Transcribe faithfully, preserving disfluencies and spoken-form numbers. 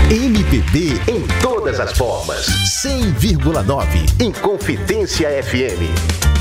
M P B em todas as formas. cem vírgula nove em Confidência F M.